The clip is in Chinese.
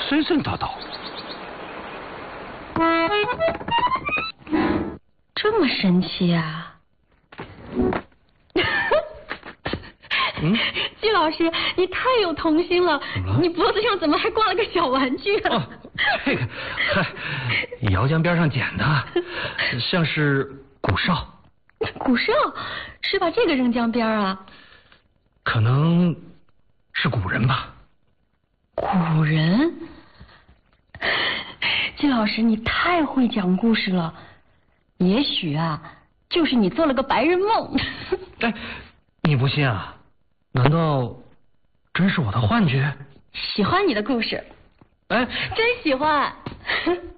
神神叨叨。 这么神奇啊！季老师，你太有童心了。你脖子上怎么还挂了个小玩具啊？ 哦，这个，嗨，姚江边上捡的，像是鼓哨。 鼓哨？是把这个扔江边啊？ 可能是古人吧。 古人？季老师，你太会讲故事了。也许啊，就是你做了个白日梦。 哎，你不信啊？难道真是我的幻觉？ 喜欢你的故事， 哎， 真喜欢。